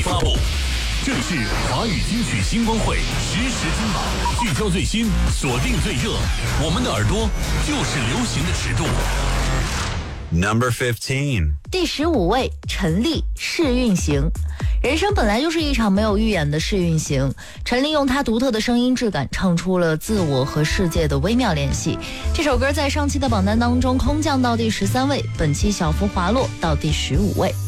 发布。这里是华语金曲星光会实时金榜，聚焦最新，锁定最热，我们的耳朵就是流行的尺度。 Number 15， 第15位，陈粒试运行。人生本来就是一场没有预演的试运行，陈粒用她独特的声音质感唱出了自我和世界的微妙联系。这首歌在上期的榜单当中空降到第13位，本期小幅滑落到第15位。